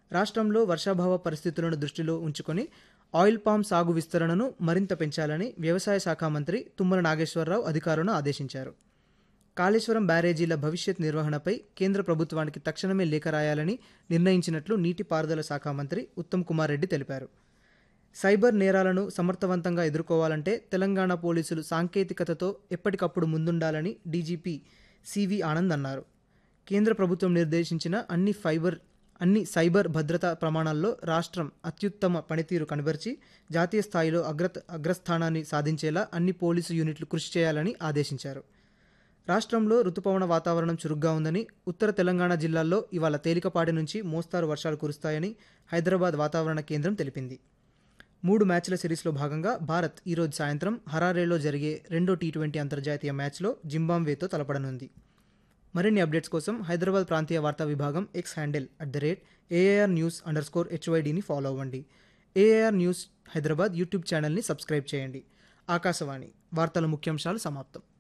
రాష్ట్రంలో వర్షాభావ పరిస్థితులను దృష్టిలో ఉంచుకొని ఆయిల్ పామ్ సాగు విస్తరణను మరింత పెంచాలని వ్యవసాయ శాఖ మంత్రి తుమ్మల నాగేశ్వరరావు అధికారులను ఆదేశించారు. కాళేశ్వరం బ్యారేజీల భవిష్యత్ నిర్వహణపై కేంద్ర ప్రభుత్వానికి తక్షణమే లేఖ రాయాలని నిర్ణయించినట్లు నీటిపారుదల శాఖ మంత్రి ఉత్తమ్ కుమార్ రెడ్డి తెలిపారు. సైబర్ నేరాలను సమర్థవంతంగా ఎదుర్కోవాలంటే తెలంగాణ పోలీసులు సాంకేతికతతో ఎప్పటికప్పుడు ముందుండాలని డీజీపీ సివి ఆనంద్ అన్నారు. కేంద్ర ప్రభుత్వం నిర్దేశించిన అన్ని సైబర్ భద్రతా ప్రమాణాల్లో రాష్ట్రం అత్యుత్తమ పనితీరు కనబరిచి జాతీయ స్థాయిలో అగ్రస్థానాన్ని సాధించేలా అన్ని పోలీసు యూనిట్లు కృషి చేయాలని ఆదేశించారు. రాష్ట్రంలో రుతుపవన వాతావరణం చురుగ్గా ఉందని, ఉత్తర తెలంగాణ జిల్లాల్లో ఇవాళ తేలికపాటి నుంచి మోస్తారు వర్షాలు కురుస్తాయని హైదరాబాద్ వాతావరణ కేంద్రం తెలిపింది. 3 మ్యాచ్ల సిరీస్లో భాగంగా భారత్ ఈరోజు సాయంత్రం హరారేలో జరిగే రెండో టీ20 అంతర్జాతీయ మ్యాచ్లో జింబాబ్వేతో తలపడనుంది. మరిన్ని అప్డేట్స్ కోసం హైదరాబాద్ ప్రాంతీయ వార్తా విభాగం ఎక్స్ హ్యాండిల్ @AARnews_HYDని ఫాలో అవ్వండి. ఏఆర్ న్యూస్ హైదరాబాద్ యూట్యూబ్ ఛానల్ని సబ్స్క్రైబ్ చేయండి. ఆకాశవాణి వార్తల ముఖ్యాంశాలు సమాప్తం.